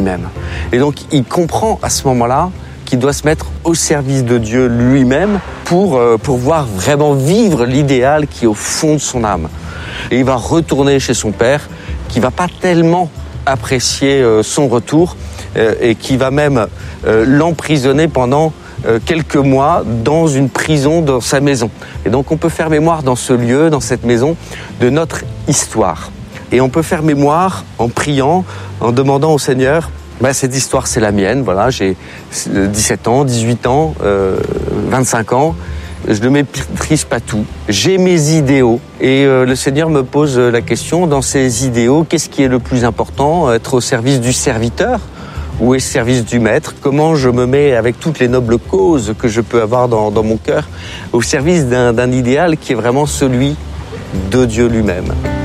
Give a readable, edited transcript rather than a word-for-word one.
lui-même. Et donc, il comprend à ce moment-là qu'il doit se mettre au service de Dieu lui-même pour pouvoir vraiment vivre l'idéal qui est au fond de son âme. Et il va retourner chez son père, qui va pas tellement apprécier son retour et qui va même l'emprisonner pendant quelques mois dans une prison dans sa maison. Et donc on peut faire mémoire dans ce lieu, dans cette maison, de notre histoire. Et on peut faire mémoire en priant, en demandant au Seigneur, cette histoire c'est la mienne, voilà, j'ai 17 ans, 18 ans, 25 ans, je ne maîtrise pas tout. J'ai mes idéaux et le Seigneur me pose la question, dans ces idéaux, qu'est-ce qui est le plus important? Être au service du serviteur ou au service du maître? Comment je me mets avec toutes les nobles causes que je peux avoir dans mon cœur au service d'un idéal qui est vraiment celui de Dieu lui-même?